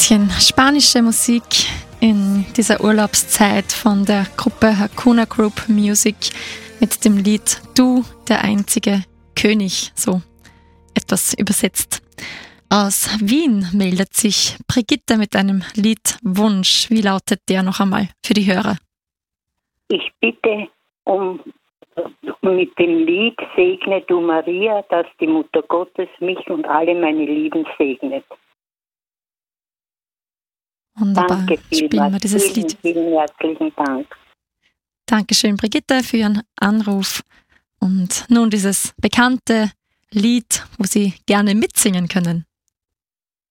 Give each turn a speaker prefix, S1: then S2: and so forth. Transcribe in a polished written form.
S1: bisschen spanische Musik in dieser Urlaubszeit von der Gruppe Hakuna Group Music mit dem Lied Du, der einzige König, so etwas übersetzt. Aus Wien meldet sich Brigitte mit einem Liedwunsch. Wie lautet der noch einmal für die Hörer?
S2: Ich bitte mit dem Lied Segne du Maria, dass die Mutter Gottes mich und alle meine Lieben segnet.
S1: Wunderbar.
S2: Danke
S1: Spielen wir dieses Lied.
S2: Vielen herzlichen Dank.
S1: Dankeschön, Brigitte, für Ihren Anruf. Und nun dieses bekannte Lied, wo Sie gerne mitsingen können.